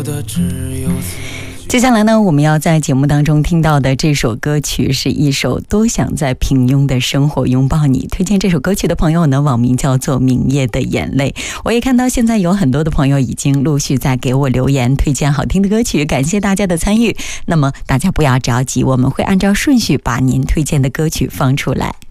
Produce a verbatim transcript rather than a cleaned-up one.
接下来呢，我们要在节目当中听到的这首歌曲是一首多想在平庸的生活拥抱你。推荐这首歌曲的朋友呢，网名叫做明夜的眼泪。我也看到现在有很多的朋友已经陆续在给我留言推荐好听的歌曲，感谢大家的参与。那么大家不要着急，我们会按照顺序把您推荐的歌曲放出来。